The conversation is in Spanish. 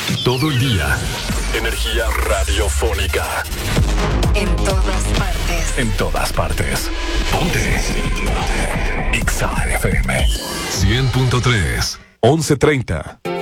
Todo el día. Energía radiofónica. En todas partes. En todas partes. Ponte. Exa FM 100.3 11:30.